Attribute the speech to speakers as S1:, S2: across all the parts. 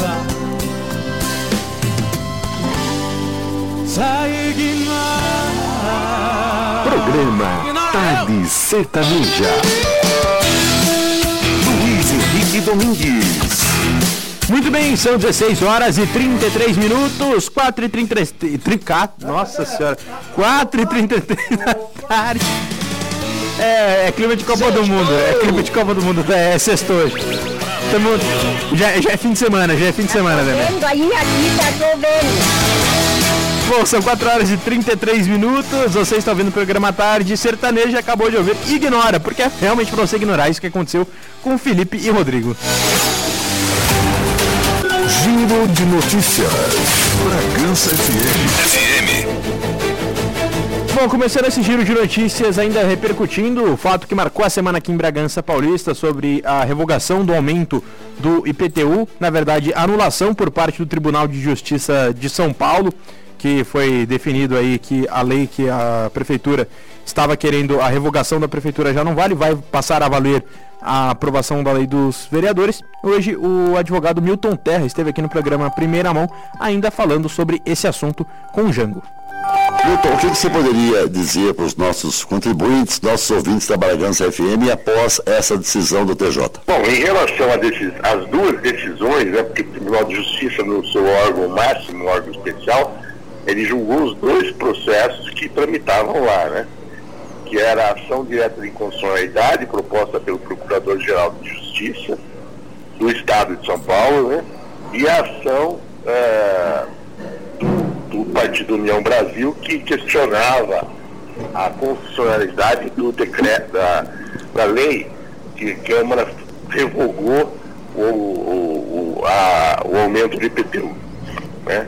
S1: Programa Tarde Sertaneja. Luiz Henrique Domingues.
S2: Muito bem, são 16 horas e 33 minutos, 4h33, nossa senhora, 4h33 da tarde. É clima de Copa do Mundo, é sexto hoje. Já é fim de semana, né?
S3: Aí aqui tá chovendo.
S2: Bom, são 4 horas e 33 minutos, você está ouvindo o programa Tarde Sertaneja, acabou de ouvir, ignora, porque é realmente pra você ignorar isso que aconteceu com o Felipe e Rodrigo.
S1: Giro de notícias. Bragança FM.
S2: Bom, começando esse giro de notícias, ainda repercutindo o fato que marcou a semana aqui em Bragança Paulista sobre a revogação do aumento do IPTU, na verdade, anulação por parte do Tribunal de Justiça de São Paulo, que foi definido aí que a lei que a prefeitura estava querendo, a revogação da prefeitura já não vale, vai passar a valer a aprovação da lei dos vereadores. Hoje o advogado Milton Terra esteve aqui no programa Primeira Mão, ainda falando sobre esse assunto com o Jango.
S4: Milton, o que você poderia dizer para os nossos contribuintes, nossos ouvintes da Bragança FM após essa decisão do TJ?
S5: Bom, em relação às duas decisões, né, porque o Tribunal de Justiça, no seu órgão máximo, órgão especial, ele julgou os dois processos que tramitavam lá, né? Que era a ação direta de inconstitucionalidade proposta pelo Procurador-Geral de Justiça do Estado de São Paulo, né? E a ação do Partido União Brasil, que questionava a constitucionalidade do decreto, da lei que a Câmara revogou o aumento do IPTU. Né?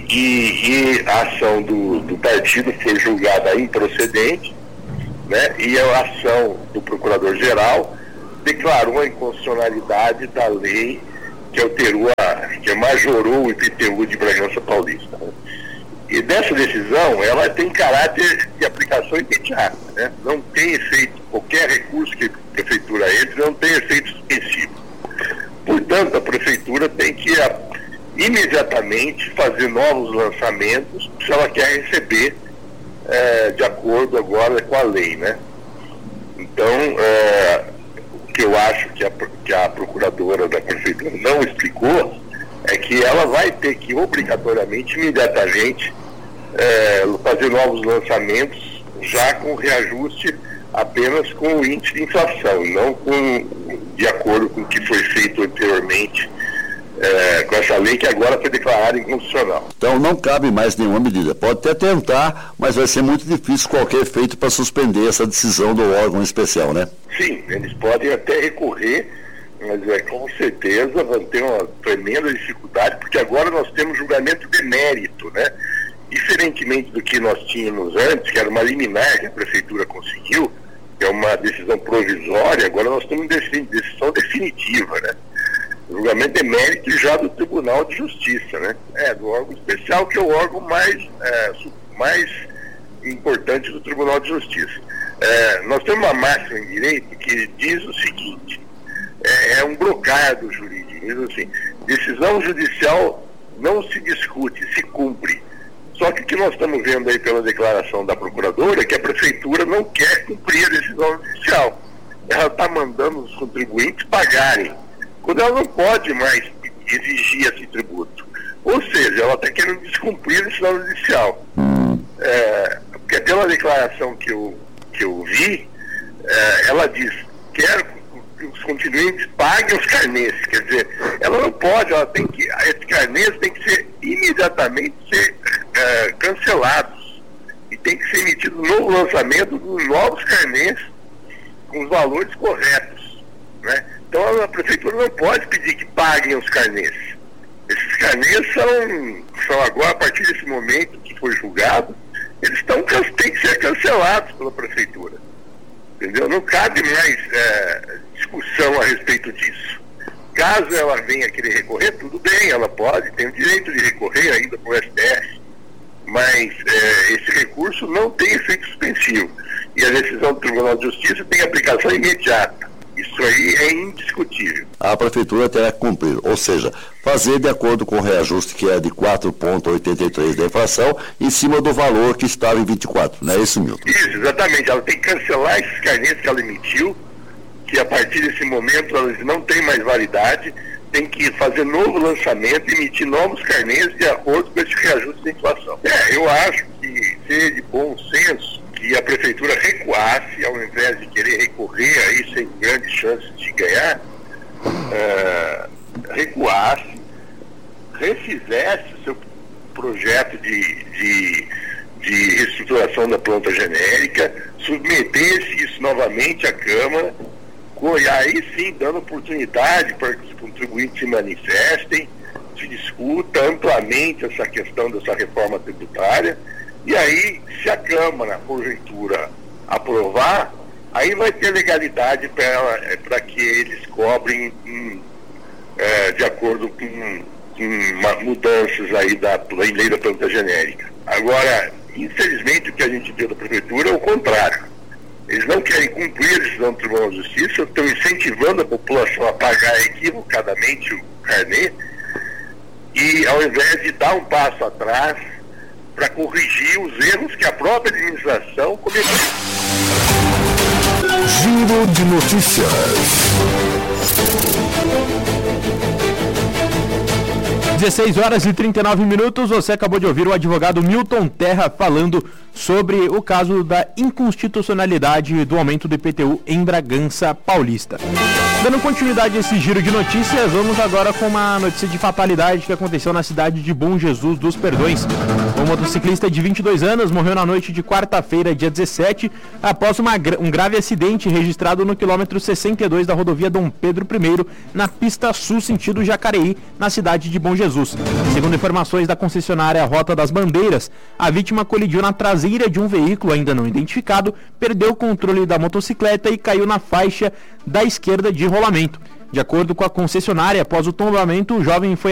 S5: E a ação do partido foi julgada improcedente, né? E a ação do Procurador-Geral declarou a inconstitucionalidade da lei que alterou, que majorou o IPTU de Bragança Paulista. Né? E dessa decisão, ela tem caráter de aplicação imediata, né? Não tem efeito, qualquer recurso que a Prefeitura entre não tem efeito suspensivo. Portanto, a Prefeitura tem que imediatamente fazer novos lançamentos se ela quer receber de acordo agora com a lei, né? Então, o que eu acho que a procuradora da Prefeitura não explicou é que ela vai ter que obrigatoriamente, imediatamente, fazer novos lançamentos já com reajuste apenas com o índice de inflação, não de acordo com o que foi feito anteriormente com essa lei que agora foi declarada inconstitucional.
S4: Então não cabe mais nenhuma medida. Pode até tentar, mas vai ser muito difícil qualquer efeito para suspender essa decisão do órgão especial, né?
S5: Sim, eles podem até recorrer, mas com certeza vão ter uma tremenda dificuldade, porque agora nós temos julgamento de mérito, né? Diferentemente do que nós tínhamos antes, que era uma liminar que a Prefeitura conseguiu, que é uma decisão provisória, agora nós temos decisão definitiva, né? O julgamento é mérito já do Tribunal de Justiça, né? Do órgão especial, que é o órgão mais importante do Tribunal de Justiça. Nós temos uma máxima em direito que diz o seguinte, é um brocado jurídico, diz assim, decisão judicial não se discute, se cumpre. Só que o que nós estamos vendo aí pela declaração da Procuradora é que a Prefeitura não quer cumprir a decisão judicial. Ela está mandando os contribuintes pagarem, quando ela não pode mais exigir esse tributo. Ou seja, ela está querendo descumprir a decisão judicial. Porque pela declaração que eu vi, ela diz, quero que os contribuintes paguem os carnês. Quer dizer, ela não pode, esses carnês têm que ser imediatamente cancelados. E tem que ser emitido um novo lançamento dos novos carnês com os valores corretos, né? Então a Prefeitura não pode pedir que paguem os carnês. Esses carnês são agora, a partir desse momento que foi julgado, eles têm que ser cancelados pela Prefeitura. Entendeu? Não cabe mais discussão a respeito disso. Caso ela venha querer recorrer, tudo bem, ela pode, tem o direito de recorrer ainda para o STF, mas esse recurso não tem efeito suspensivo. E a decisão do Tribunal de Justiça tem aplicação imediata. Isso aí é indiscutível.
S4: A Prefeitura terá que cumprir, ou seja, fazer de acordo com o reajuste que é de 4,83 da inflação, em cima do valor que estava em 24, não é isso, Milton?
S5: Isso, exatamente. Ela tem que cancelar esses carnês que ela emitiu, que a partir desse momento elas não têm mais validade, tem que fazer novo lançamento e emitir novos carnês de acordo com esse reajuste da inflação. Eu acho que seria de bom senso que a Prefeitura recuasse, ao invés de querer recorrer aí sem grandes chances de ganhar, recuasse, refizesse o seu projeto de reestruturação da planta genérica, submetesse isso novamente à Câmara, e aí sim dando oportunidade para que os contribuintes se manifestem, se discuta amplamente essa questão dessa reforma tributária, e aí, se a Câmara, porventura, aprovar, aí vai ter legalidade para que eles cobrem de acordo com mudanças aí da lei da planta genérica. Agora, infelizmente, o que a gente vê da Prefeitura é o contrário. Eles não querem cumprir a decisão do Tribunal de Justiça, estão incentivando a população a pagar equivocadamente o carnê, e ao invés de dar um passo atrás para corrigir os erros que a própria administração cometeu.
S1: Giro de notícias.
S2: 16h39, você acabou de ouvir o advogado Milton Terra falando sobre o caso da inconstitucionalidade do aumento do IPTU em Bragança Paulista. Dando continuidade a esse giro de notícias, vamos agora com uma notícia de fatalidade que aconteceu na cidade de Bom Jesus dos Perdões. Um motociclista de 22 anos morreu na noite de quarta-feira, dia 17, após um grave acidente registrado no quilômetro 62 da rodovia Dom Pedro I, na pista sul sentido Jacareí, na cidade de Bom Jesus. Segundo informações da concessionária Rota das Bandeiras, a vítima colidiu na traseira de um veículo ainda não identificado, perdeu o controle da motocicleta e caiu na faixa da esquerda de rolamento. De acordo com a concessionária, após o tombamento, o jovem foi